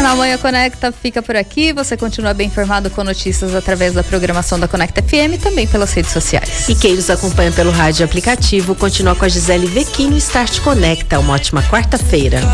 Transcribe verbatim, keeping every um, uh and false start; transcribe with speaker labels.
Speaker 1: Jornal Manhã Conecta fica por aqui. Você continua bem informado com notícias através da programação da Conecta F M e também pelas redes sociais.
Speaker 2: E quem nos acompanha pelo rádio aplicativo, continua com a Gisele Vequinho Start Conecta. Uma ótima quarta-feira.